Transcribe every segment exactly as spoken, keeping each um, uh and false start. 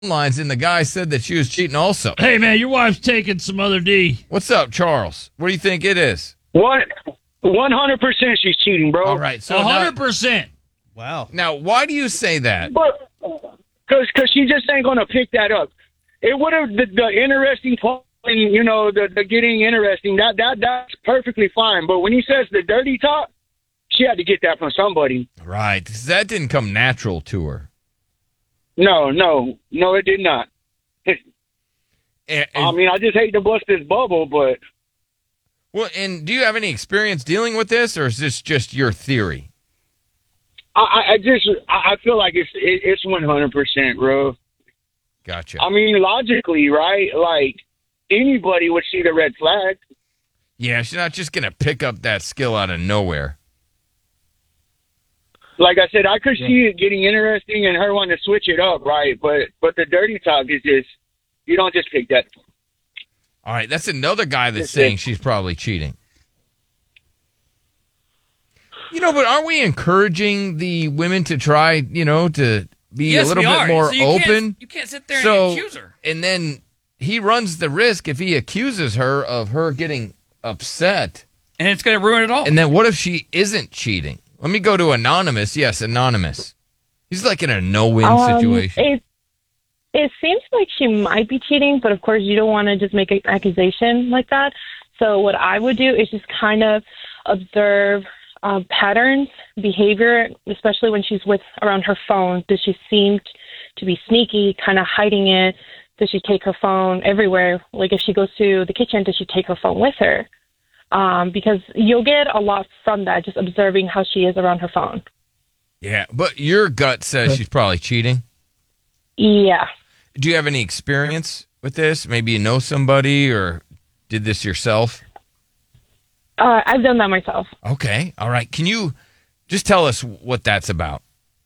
lines, and the guy said that she was cheating also. Hey, man, your wife's taking some other D. What's up, Charles? What do you think it is? What? one hundred percent she's cheating, bro. All right. So one now, hundred percent. Wow. now, why do you say that? But because cause she just ain't going to pick that up. It would have, the, the interesting part, you know, the, the getting interesting, that, that that's perfectly fine. But when he says the dirty talk, she had to get that from somebody. Right. 'Cause that didn't come natural to her. No, no, no, it did not. And, I mean, I just hate to bust this bubble, but well, and do you have any experience dealing with this, or is this just your theory? I, I just I feel like it's it, it's one hundred percent, bro. Gotcha. I mean, logically, right? Like anybody would see the red flag. Yeah, she's not just gonna pick up that skill out of nowhere. Like I said, I could see it getting interesting and her wanting to switch it up, right? But but the dirty talk is just you don't just pick that. All right, that's another guy that's That's saying it. she's probably cheating. You know, but aren't we encouraging the women to try, you know, to be Yes, a little we bit are. more So you open? Can't, you can't sit there so, and accuse her. and then he runs the risk if he accuses her of her getting upset. And it's going to ruin it all. And then what if she isn't cheating? Let me go to Anonymous. Yes, Anonymous. He's like in a no-win Um, situation. It, it seems like she might be cheating, but of course you don't want to just make an accusation like that. So what I would do is just kind of observe uh, patterns, behavior, especially when she's with around her phone. Does she seem t- to be sneaky, kind of hiding it? Does she take her phone everywhere? Like if she goes to the kitchen, does she take her phone with her? Um, because you'll get a lot from that, just observing how she is around her phone. Yeah, but your gut says she's probably cheating. Yeah. Do you have any experience with this? Maybe you know somebody or did this yourself? Uh, I've done that myself. Okay. All right. Can you just tell us what that's about?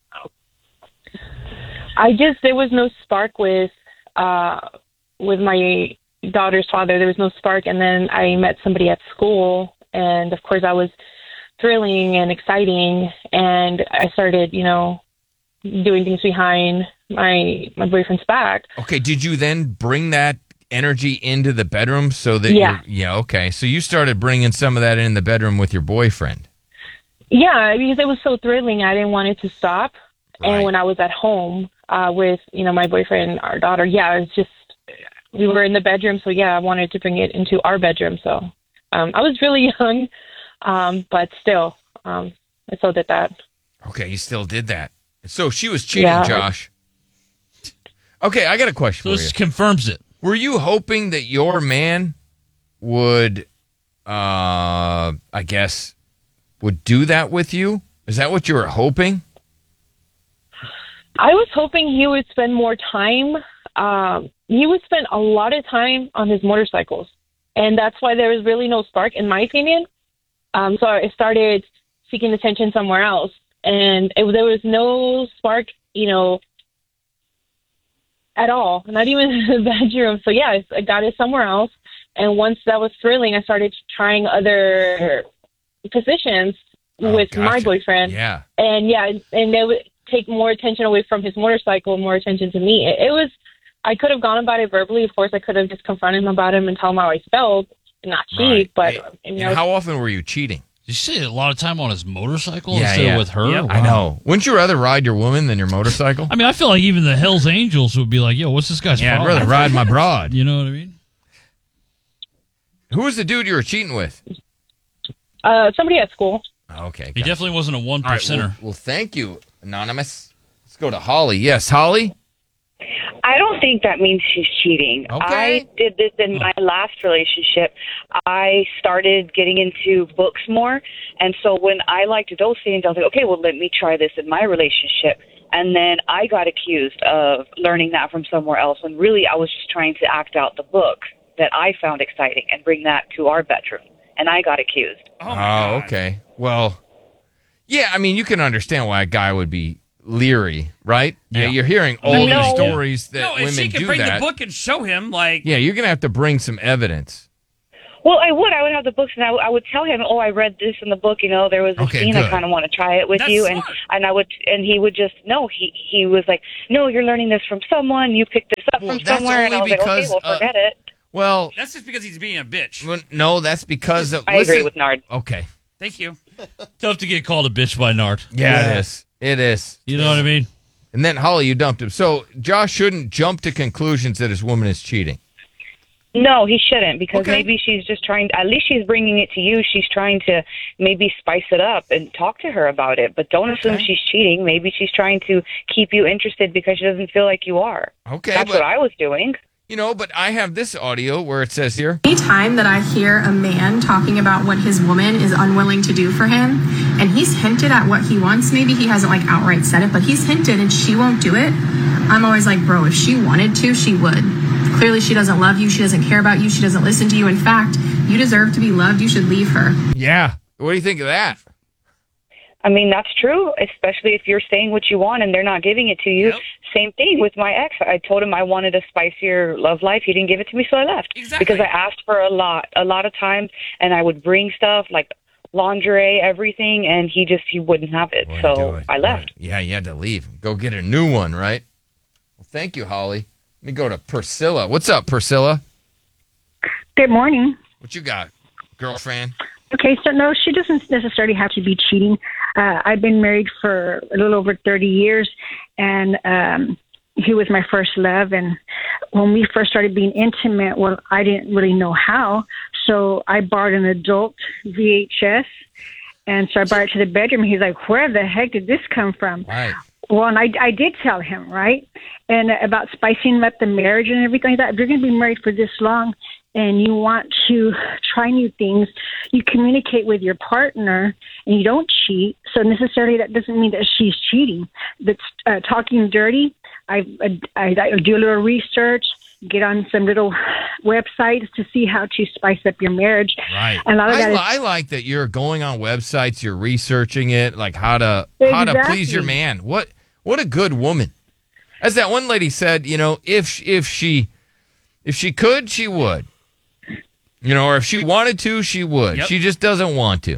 I just, there was no spark with, uh, with my daughter's father. There was no spark. And then I met somebody at school, and of course I was thrilling and exciting. And I started, you know, doing things behind my, my boyfriend's back. Okay. Did you then bring that energy into the bedroom so that Yeah. you yeah, okay. So you started bringing some of that in the bedroom with your boyfriend. Yeah, because it was so thrilling. I didn't want it to stop. Right. And when I was at home uh, with, you know, my boyfriend, our daughter, yeah, it's just, we were in the bedroom. So, yeah, I wanted to bring it into our bedroom. So um, I was really young, um, but still, um, I still did that. Okay, you still did that. So she was cheating, Yeah. Josh. Okay, I got a question So for this you. confirms it. Were you hoping that your man would, uh, I guess, would do that with you? Is that what you were hoping? I was hoping he would spend more time. Um, he would spend a lot of time on his motorcycles. And that's why there was really no spark, in my opinion. Um, so I started seeking attention somewhere else. And it, there was no spark, you know, at all, not even in the bedroom. So, yeah, I got it somewhere else. And once that was thrilling, I started trying other positions Oh, with my gotcha. boyfriend. Yeah. And, yeah, and they would take more attention away from his motorcycle, more attention to me. It, it was, I could have gone about it verbally. Of course, I could have just confronted him about him and tell him how I felt and not cheat. Right. But, Hey, you and know, how often were you cheating? Did you say a lot of time on his motorcycle Yeah, instead yeah. of with her? Yep. Wow. I know. Wouldn't you rather ride your woman than your motorcycle? I mean, I feel like even the Hells Angels would be like, yo, what's this guy's Yeah, I'd problem? rather ride my broad. You know what I mean? Who was the dude you were cheating with? uh, somebody at school. Okay. He gotcha. definitely wasn't a one All right, percenter. well, well, thank you, Anonymous. Let's go to Holly. Yes, Holly? I don't think that means she's cheating. Okay. I did this in my last relationship. I started getting into books more. And so when I liked those things, I was like, okay, well, let me try this in my relationship. And then I got accused of learning that from somewhere else. And really, I was just trying to act out the book that I found exciting and bring that to our bedroom. And I got accused. Oh, my God. okay. Well, yeah, I mean, you can understand why a guy would be leery, right? Yeah. You're hearing all No. these stories that No, if women she can do bring that. the book and show him, like, Yeah, you're going to have to bring some evidence. Well, I would. I would have the books, and I, I would tell him, "Oh, I read this in the book. You know, there was a Okay, scene. good. I kind of want to try it with That's you." And smart. and I would, and he would just no. He he was like, "No, you're learning this from someone. You picked this up Well, from that's somewhere." And I was only like, "Okay, because, well, uh, forget it." Well, That's just because he's being a bitch. well, no, that's because of. I listen, agree with Nard. Okay. Thank you. Tough to get called a bitch by Nart. Yeah, it is. It is. You know what I mean? And then Holly, you dumped him. So Josh shouldn't jump to conclusions that his woman is cheating. No, he shouldn't, because Okay. maybe she's just trying. At least she's bringing it to you. She's trying to maybe spice it up and talk to her about it. But don't assume she's cheating. Maybe she's trying to keep you interested because she doesn't feel like you are. Okay, That's but what I was doing. you know, but I have this audio where it says here. Anytime that I hear a man talking about what his woman is unwilling to do for him, and he's hinted at what he wants, maybe he hasn't like outright said it, but he's hinted and she won't do it, I'm always like, bro, if she wanted to, she would. Clearly she doesn't love you, she doesn't care about you, she doesn't listen to you. In fact, you deserve to be loved, you should leave her. Yeah. What do you think of that? I mean, that's true, especially if you're saying what you want and they're not giving it to you. Yep. Same thing with my ex. I told him I wanted a spicier love life. He didn't give it to me, so I left. Exactly. Because I asked for a lot, a lot of times, and I would bring stuff like lingerie, everything, and he just, he wouldn't have it. Wouldn't so do it. I left. Yeah, you had to leave. Go get a new one, right? Well, thank you, Holly. Let me go to Priscilla. What's up, Priscilla? Good morning. What you got, girlfriend? Okay, so no, she doesn't necessarily have to be cheating. Uh, I've been married for a little over thirty years, and um, he was my first love. And when we first started being intimate, well, I didn't really know how, so I borrowed an adult V H S, and so I brought it to the bedroom. He's like, "Where the heck did this come from?" Right. Well, and I, I did tell him, right? And about spicing up the marriage and everything like that. If you're going to be married for this long and you want to try new things, you communicate with your partner and you don't cheat. So necessarily that doesn't mean that she's cheating. That's uh, talking dirty. I, I, I do a little research, get on some little websites to see how to spice up your marriage. Right. And a lot of I, that li- is- I like that you're going on websites, you're researching it, like how to how to please your Exactly. man. What what a good woman. As that one lady said, you know, if sh- if she if she could, she would. You know, or if she wanted to, she would. Yep. She just doesn't want to.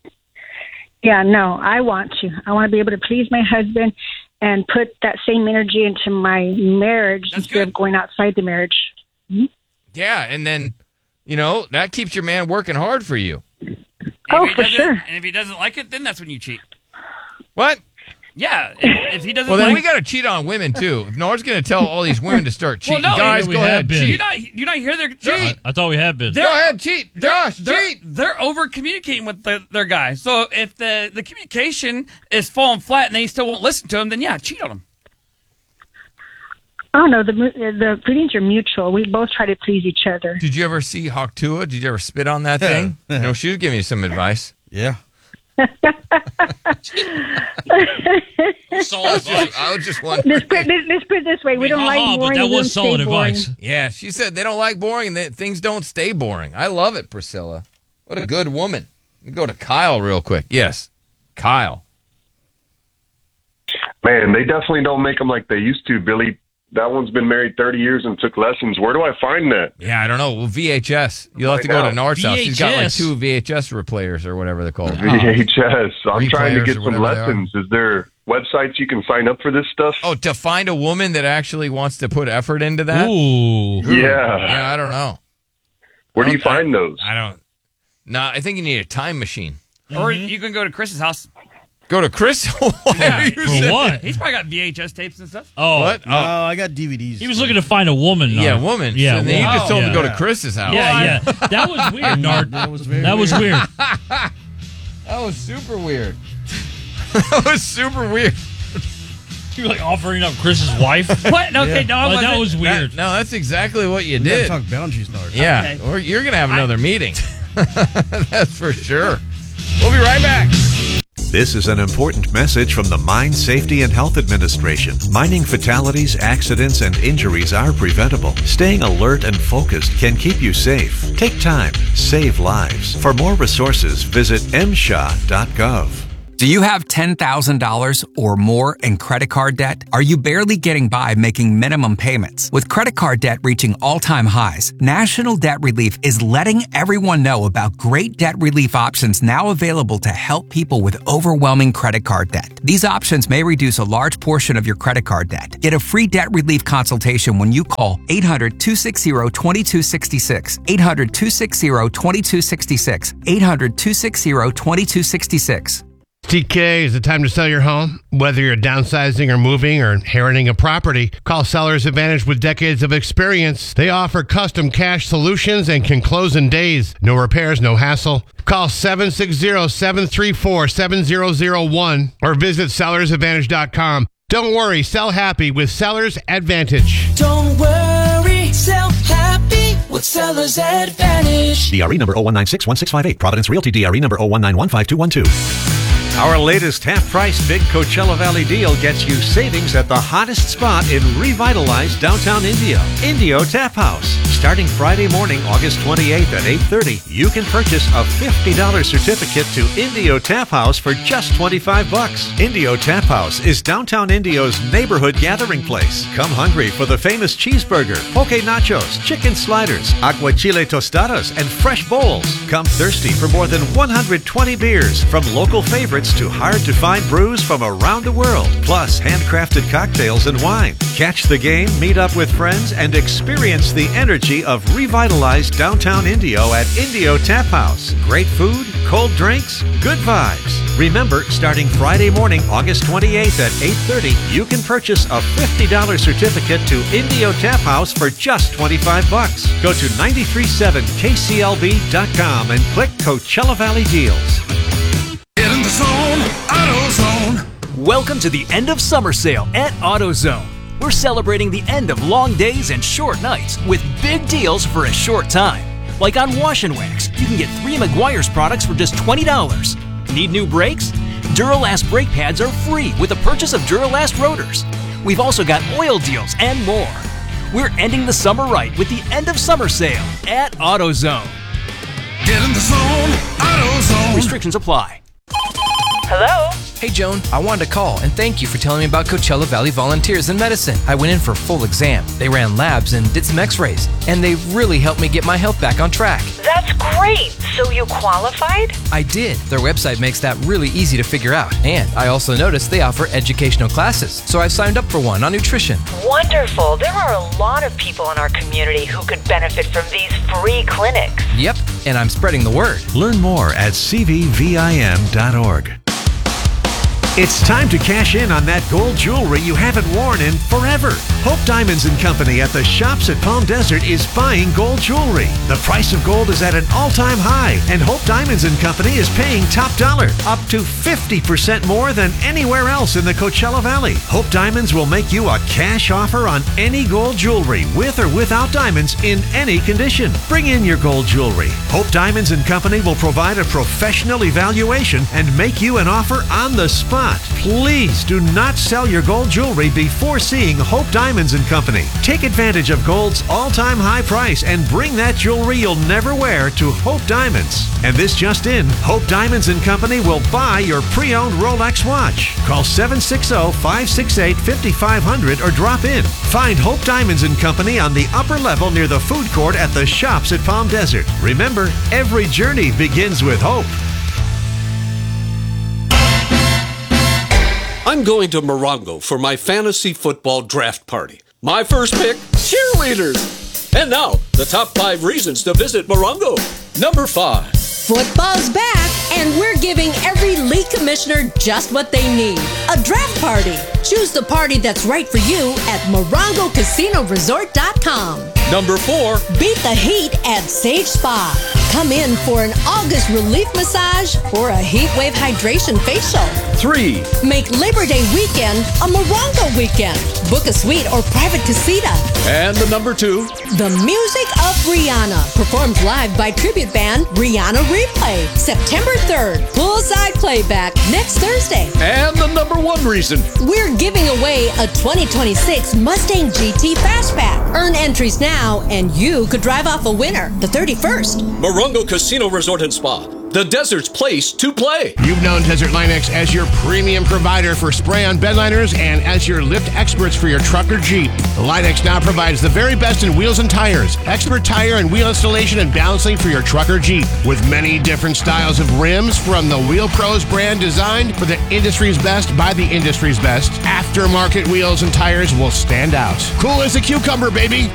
Yeah, no, I want to. I want to be able to please my husband and put that same energy into my marriage That's instead good. of going outside the marriage. Yeah, and then, you know, that keeps your man working hard for you. And Oh, if he for doesn't- sure. And if he doesn't like it, then that's when you cheat. What? Yeah. If, if he doesn't Well, then like we got to cheat on women, too. If Nard's going to tell all these women to start Well, cheating, no, guys, we go have ahead, been. you cheat. not you not hear their Cheat. I thought we had been. They're- Go ahead, cheat. Josh, they're, cheat. They're over communicating with the, their guy. So if the, the communication is falling flat and they still won't listen to him, then yeah, cheat on him. Oh, no, the mu- the feelings are mutual. We both try to please each other. Did you ever see Hawktua? Did you ever spit on that thing? You know, she was giving you some advice. Yeah. Solid advice. I was just wondering. Let's put, let's, let's put it this way. We don't like Uh-huh, boring. but that we don't was stay solid boring. advice. Yeah, she said they don't like boring and that things don't stay boring. I love it, Priscilla. What a good woman. Let me go to Kyle real quick. Yes, Kyle. Man, they definitely don't make them like they used to, Billy. That one's been married thirty years and took lessons. Where do I find that? Yeah, I don't know. Well, V H S. You'll have to go to Find out. Nard's house. He's got like V H S. two V H S replayers or whatever they're called. V H S. I'm trying to Replayers get or some whatever they are. lessons. Is there websites you can sign up for this stuff? Oh, to find a woman that actually wants to put effort into that? Ooh. Yeah. Yeah, I don't know. Where do you Okay. find those? I don't. No, I think you need a time machine. Or you can go to Chris's house. Go to Chris. Why Yeah, are you For saying- what? He's probably got V H S tapes and stuff. Oh. What? No, Oh, I got D V Ds. He was looking to find a woman. yeah, Nard. woman. Yeah, So then you woman. just told him to go yeah. to Chris's house. Yeah, yeah. That was weird, Nard. That was very That was weird. weird. That was super weird. That was super weird. You were like offering up Chris's wife. What? Okay, no, I Like, wasn't. that was weird. That- no, that's exactly what you We gotta did. talk boundaries, Nard. Yeah, Okay. or you're gonna have another meeting. That's for sure. We'll be right back. This is an important message from the Mine Safety and Health Administration. Mining fatalities, accidents, and injuries are preventable. Staying alert and focused can keep you safe. Take time. Save lives. For more resources, visit m s h a dot gov. Do you have ten thousand dollars or more in credit card debt? Are you barely getting by making minimum payments? With credit card debt reaching all-time highs, National Debt Relief is letting everyone know about great debt relief options now available to help people with overwhelming credit card debt. These options may reduce a large portion of your credit card debt. Get a free debt relief consultation when you call eight hundred, two six zero, two two six six, eight hundred, two six zero, two two six six, eight hundred, two six zero, two two six six. T K, is it time to sell your home? Whether you're downsizing or moving or inheriting a property, call Sellers Advantage with decades of experience. They offer custom cash solutions and can close in days. No repairs, no hassle. Call seven six zero, seven three four, seven zero zero one or visit sellers advantage dot com. Don't worry, sell happy with Sellers Advantage. Don't worry, sell happy with Sellers Advantage. D R E number zero one nine six one six five eight. Providence Realty D R E number zero one nine one five two one two. Our latest half-price Big Coachella Valley deal gets you savings at the hottest spot in revitalized downtown Indio, Indio Tap House. Starting Friday morning, August twenty-eighth at eight thirty, you can purchase a fifty dollars certificate to Indio Tap House for just twenty-five bucks. Indio Tap House is downtown Indio's neighborhood gathering place. Come hungry for the famous cheeseburger, poke nachos, chicken sliders, aguachile tostadas, and fresh bowls. Come thirsty for more than one hundred twenty beers from local favorites to hard-to-find brews from around the world, plus handcrafted cocktails and wine. Catch the game, meet up with friends, and experience the energy of revitalized downtown Indio at Indio Tap House. Great food, cold drinks, good vibes. Remember, starting Friday morning, August twenty-eighth at eight thirty, you can purchase a fifty dollars certificate to Indio Tap House for just twenty-five bucks. Go to nine three seven K C L B dot com and click Coachella Valley Deals. Get in the zone, AutoZone. Welcome to the end of summer sale at AutoZone. We're celebrating the end of long days and short nights with big deals for a short time. Like on Wash and Wax, you can get three Meguiar's products for just twenty dollars. Need new brakes? Duralast brake pads are free with the purchase of Duralast rotors. We've also got oil deals and more. We're ending the summer right with the end of summer sale at AutoZone. Get in the zone, AutoZone. Restrictions apply. Hello? Hey, Joan, I wanted to call and thank you for telling me about Coachella Valley Volunteers in Medicine. I went in for a full exam. They ran labs and did some x-rays, and they really helped me get my health back on track. That's great! So you qualified? I did. Their website makes that really easy to figure out. And I also noticed they offer educational classes, so I've signed up for one on nutrition. Wonderful. There are a lot of people in our community who could benefit from these free clinics. Yep, and I'm spreading the word. Learn more at c v v i m dot org. It's time to cash in on that gold jewelry you haven't worn in forever. Hope Diamonds and Company at the Shops at Palm Desert is buying gold jewelry. The price of gold is at an all-time high, and Hope Diamonds and Company is paying top dollar, up to fifty percent more than anywhere else in the Coachella Valley. Hope Diamonds will make you a cash offer on any gold jewelry, with or without diamonds, in any condition. Bring in your gold jewelry. Hope Diamonds and Company will provide a professional evaluation and make you an offer on the spot. Please do not sell your gold jewelry before seeing Hope Diamonds and Company. Take advantage of gold's all-time high price and bring that jewelry you'll never wear to Hope Diamonds. And this just in, Hope Diamonds and Company will buy your pre-owned Rolex watch. Call seven six zero, five six eight, five five zero zero or drop in. Find Hope Diamonds and Company on the upper level near the food court at the Shops at Palm Desert. Remember, every journey begins with hope. I'm going to Morongo for my fantasy football draft party. My first pick, cheerleaders. And now, the top five reasons to visit Morongo. Number five. Football's back, and we're giving every league commissioner just what they need. A draft party. Choose the party that's right for you at morongo casino resort dot com. Number four. Beat the heat at Sage Spa. Come in for an August relief massage or a heat wave hydration facial. Three. Make Labor Day weekend a Morongo weekend. Book a suite or private casita. And the number two. The music of Rihanna. Performed live by tribute band Rihanna Replay. September third. Poolside playback next Thursday. And the number one reason. We're giving away a twenty twenty-six Mustang G T Fastback. Earn entries now and you could drive off a winner the thirty-first. Morongo Casino Resort and Spa. the desert's place to play. You've known Desert Linux as your premium provider for spray-on bedliners and as your lift experts for your truck or Jeep. Linux now provides the very best in wheels and tires, expert tire and wheel installation and balancing for your truck or Jeep. With many different styles of rims from the Wheel Pros brand designed for the industry's best by the industry's best, aftermarket wheels and tires will stand out. Cool as a cucumber, baby.